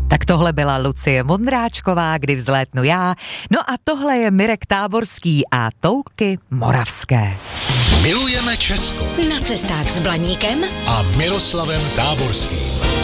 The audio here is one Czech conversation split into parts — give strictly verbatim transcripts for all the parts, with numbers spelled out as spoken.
Tak tohle byla Lucie Mondráčková, Kdy vzlétnu já. No a tohle je Mirek Táborský a Toulky moravské. Milujeme Česko. Na cestách s Blaníkem a Miroslavem Táborským.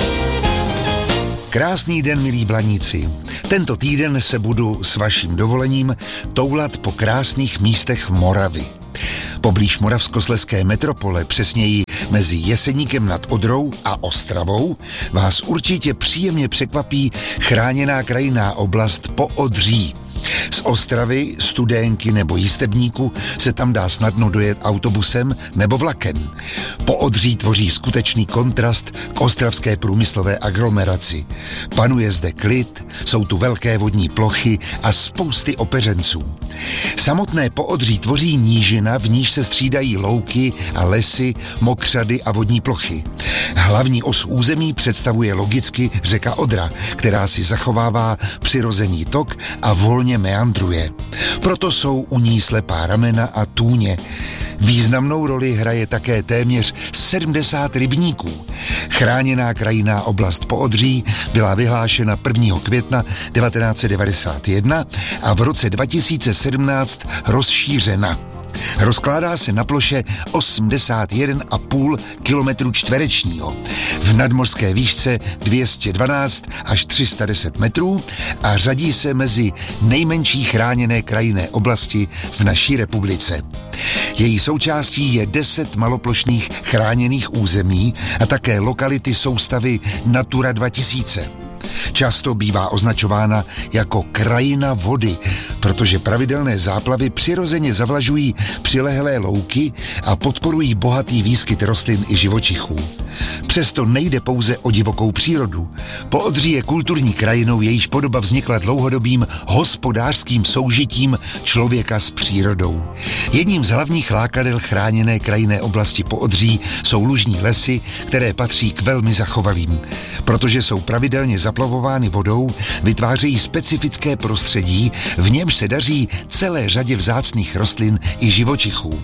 Krásný den, milí Blaníci. Tento týden se budu s vaším dovolením toulat po krásných místech Moravy. Poblíž moravskoslezské metropole, přesněji mezi Jeseníkem nad Odrou a Ostravou, vás určitě příjemně překvapí chráněná krajinná oblast Poodří. Z Ostravy, Studénky nebo Jistebníku se tam dá snadno dojet autobusem nebo vlakem. Poodří tvoří skutečný kontrast k ostravské průmyslové aglomeraci. Panuje zde klid, jsou tu velké vodní plochy a spousty opeřenců. Samotné Poodří tvoří nížina, v níž se střídají louky a lesy, mokřady a vodní plochy. Hlavní os území představuje logicky řeka Odra, která si zachovává přirozený tok a volně meandruje. Proto jsou u ní slepá ramena a tůně. Významnou roli hraje také téměř sedmdesát rybníků. Chráněná krajinná oblast Poodří byla vyhlášena prvního května devatenáct set devadesát jedna a v roce dva tisíce sedmnáct rozšířena. Rozkládá se na ploše osmdesát jeden a půl kilometru čtverečního, v nadmořské výšce dvě stě dvanáct až tři sta deset metrů a řadí se mezi nejmenší chráněné krajinné oblasti v naší republice. Její součástí je deset maloplošných chráněných území a také lokality soustavy Natura dva tisíce. Často bývá označována jako krajina vody, protože pravidelné záplavy přirozeně zavlažují přilehlé louky a podporují bohatý výskyt rostlin i živočichů. Přesto nejde pouze o divokou přírodu. Poodří je kulturní krajinou, jejíž podoba vznikla dlouhodobým hospodářským soužitím člověka s přírodou. Jedním z hlavních lákadel chráněné krajinné oblasti Poodří jsou lužní lesy, které patří k velmi zachovalým. Protože jsou pravidelně zaplavovány vodou, vytvářejí specifické prostředí, v němž se daří celé řadě vzácných rostlin i živočichů.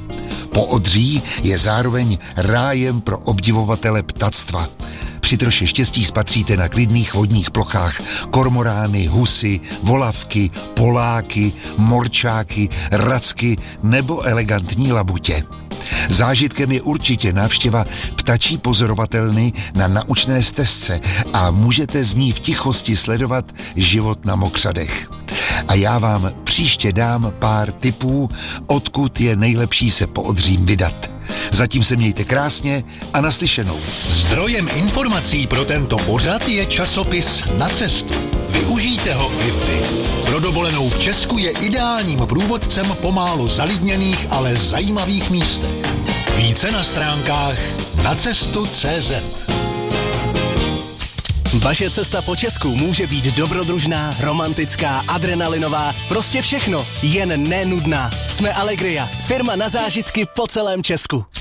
Poodří je zároveň rájem pro obdivovatele ptactva. Při troše štěstí spatříte na klidných vodních plochách kormorány, husy, volavky, poláky, morčáky, racky nebo elegantní labutě. Zážitkem je určitě návštěva ptačí pozorovatelny na naučné stezce a můžete z ní v tichosti sledovat život na mokřadech. A já vám příště dám pár tipů, odkud je nejlepší se Poodřím vydat. Zatím se mějte krásně a naslyšenou. Zdrojem informací pro tento pořad je časopis Na cestu. Využijte ho i vy. Pro dovolenou v Česku je ideálním průvodcem po málo zalidněných, ale zajímavých místech. Více na stránkách nacestu tečka cé zet. Vaše cesta po Česku může být dobrodružná, romantická, adrenalinová, prostě všechno, jen nenudná. Jsme Allegria, firma na zážitky po celém Česku.